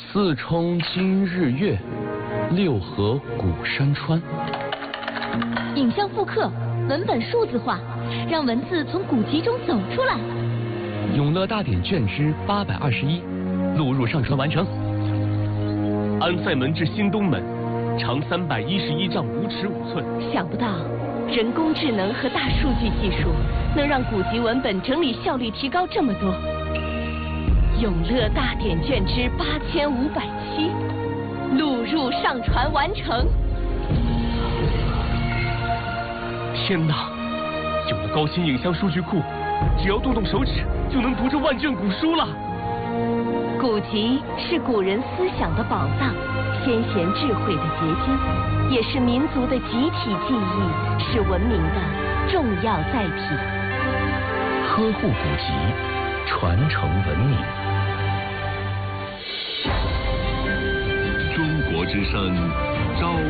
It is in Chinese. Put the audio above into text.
四冲今日月，六合古山川。 影像复刻，文本数字化，让文字从古籍中走出来。 永乐大典卷之821，录入上传完成。 安塞门至新东门，长311丈5尺5寸。 想不到，人工智能和大数据技术能让古籍文本整理效率提高这么多。永乐大典卷之8507，录入上传完成。 天哪！有了高清影像数据库，只要动动手指就能读这万卷古书了。 古籍是古人思想的宝藏，先贤智慧的结晶，也是民族的集体记忆，是文明的重要载体。 呵护古籍，传承文明。 中国之声，朝